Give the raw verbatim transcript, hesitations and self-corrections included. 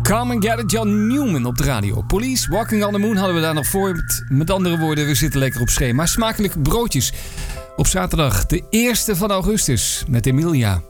Come and Get It, John Newman op de radio. Police, Walking on the Moon hadden we daar nog voor. Met, met andere woorden, we zitten lekker op schema. Smakelijk broodjes. Op zaterdag de eerste van augustus met Emilia.